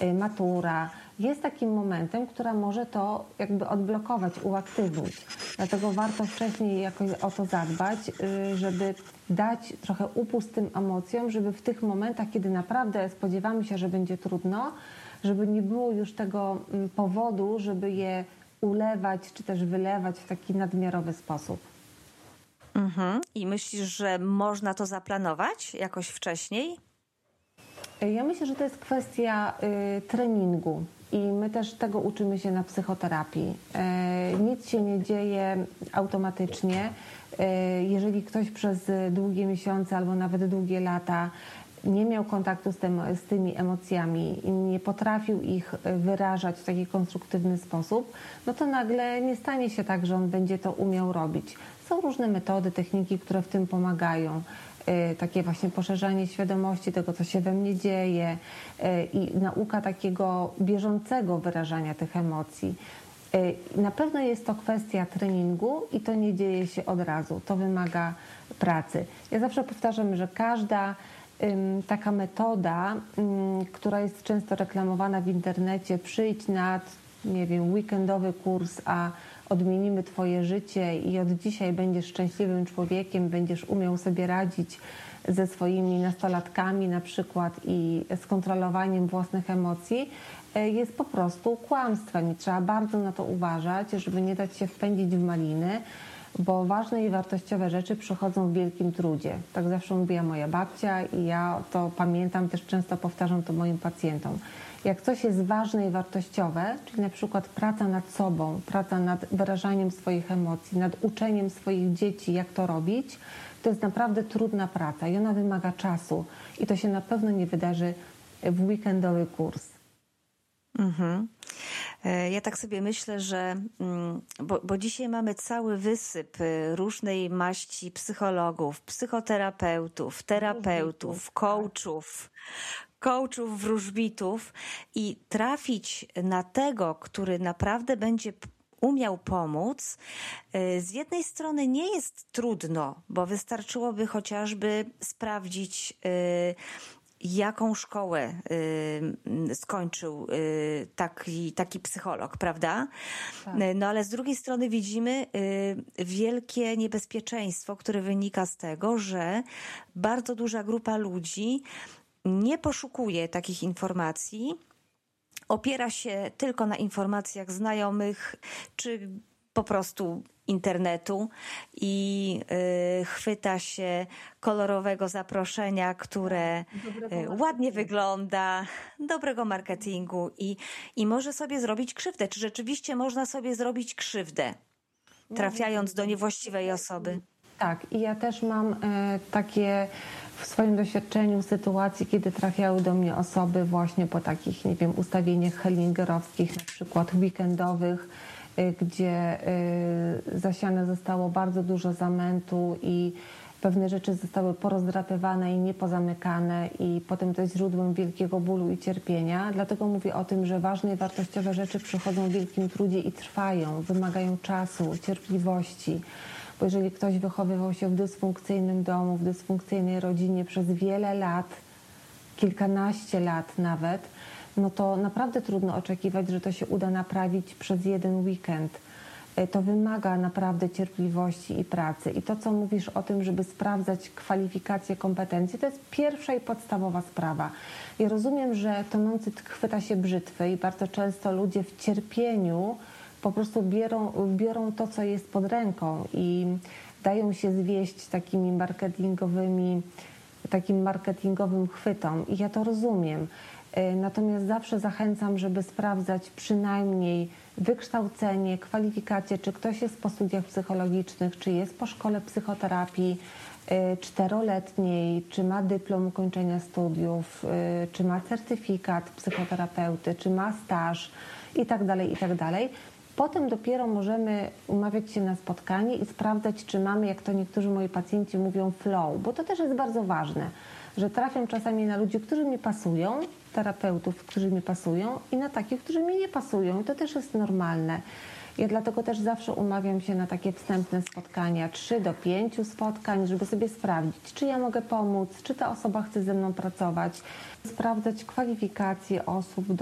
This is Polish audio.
matura, jest takim momentem, która może to jakby odblokować, uaktywnić. Dlatego warto wcześniej jakoś o to zadbać, żeby dać trochę upust tym emocjom, żeby w tych momentach, kiedy naprawdę spodziewamy się, że będzie trudno, żeby nie było już tego powodu, żeby je ulewać czy też wylewać w taki nadmiarowy sposób. I myślisz, że można to zaplanować jakoś wcześniej? Ja myślę, że to jest kwestia treningu i my też tego uczymy się na psychoterapii. Nic się nie dzieje automatycznie. Jeżeli ktoś przez długie miesiące albo nawet długie lata nie miał kontaktu z tymi emocjami i nie potrafił ich wyrażać w taki konstruktywny sposób, no to nagle nie stanie się tak, że on będzie to umiał robić. Są różne metody, techniki, które w tym pomagają. Takie właśnie poszerzanie świadomości tego, co się we mnie dzieje i nauka takiego bieżącego wyrażania tych emocji. Na pewno jest to kwestia treningu i to nie dzieje się od razu. To wymaga pracy. Ja zawsze powtarzam, że każda taka metoda, która jest często reklamowana w internecie, przyjdź na, nie wiem, weekendowy kurs, a odmienimy Twoje życie i od dzisiaj będziesz szczęśliwym człowiekiem, będziesz umiał sobie radzić ze swoimi nastolatkami na przykład i z kontrolowaniem własnych emocji, jest po prostu kłamstwem i trzeba bardzo na to uważać, żeby nie dać się wpędzić w maliny, bo ważne i wartościowe rzeczy przychodzą w wielkim trudzie. Tak zawsze mówiła moja babcia i ja to pamiętam, też często powtarzam to moim pacjentom. Jak coś jest ważne i wartościowe, czyli na przykład praca nad sobą, praca nad wyrażaniem swoich emocji, nad uczeniem swoich dzieci, jak to robić, to jest naprawdę trudna praca i ona wymaga czasu i to się na pewno nie wydarzy w weekendowy kurs. Ja tak sobie myślę, że bo dzisiaj mamy cały wysyp różnej maści psychologów, psychoterapeutów, terapeutów, coachów, wróżbitów i trafić na tego, który naprawdę będzie umiał pomóc, z jednej strony nie jest trudno, bo wystarczyłoby chociażby sprawdzić, jaką szkołę skończył taki psycholog, prawda? Tak. No ale z drugiej strony widzimy wielkie niebezpieczeństwo, które wynika z tego, że bardzo duża grupa ludzi nie poszukuje takich informacji, opiera się tylko na informacjach znajomych, czy po prostu internetu i chwyta się kolorowego zaproszenia, które ładnie wygląda, dobrego marketingu i może sobie zrobić krzywdę. Czy rzeczywiście można sobie zrobić krzywdę, trafiając do niewłaściwej osoby? Tak, i ja też mam takie w swoim doświadczeniu sytuacje, kiedy trafiały do mnie osoby właśnie po takich, nie wiem, ustawieniach hellingerowskich, na przykład weekendowych, gdzie zasiane zostało bardzo dużo zamętu i pewne rzeczy zostały porozdrapywane i niepozamykane i potem to jest źródłem wielkiego bólu i cierpienia. Dlatego mówię o tym, że ważne i wartościowe rzeczy przychodzą w wielkim trudzie i trwają, wymagają czasu, cierpliwości. Bo jeżeli ktoś wychowywał się w dysfunkcyjnym domu, w dysfunkcyjnej rodzinie przez wiele lat, kilkanaście lat nawet, no to naprawdę trudno oczekiwać, że to się uda naprawić przez jeden weekend. To wymaga naprawdę cierpliwości i pracy. I to, co mówisz o tym, żeby sprawdzać kwalifikacje, kompetencje, to jest pierwsza i podstawowa sprawa. Ja rozumiem, że tonący chwyta się brzytwy i bardzo często ludzie w cierpieniu po prostu biorą to, co jest pod ręką i dają się zwieść takim marketingowym chwytom. I ja to rozumiem. Natomiast zawsze zachęcam, żeby sprawdzać przynajmniej wykształcenie, kwalifikacje, czy ktoś jest po studiach psychologicznych, czy jest po szkole psychoterapii 4-letniej, czy ma dyplom ukończenia studiów, czy ma certyfikat psychoterapeuty, czy ma staż itd., itd. Potem dopiero możemy umawiać się na spotkanie i sprawdzać, czy mamy, jak to niektórzy moi pacjenci mówią, flow, bo to też jest bardzo ważne, że trafiam czasami na ludzi, którzy mi pasują, terapeutów, którzy mi pasują i na takich, którzy mi nie pasują i to też jest normalne. Ja dlatego też zawsze umawiam się na takie wstępne spotkania, 3 do 5 spotkań, żeby sobie sprawdzić, czy ja mogę pomóc, czy ta osoba chce ze mną pracować, sprawdzać kwalifikacje osób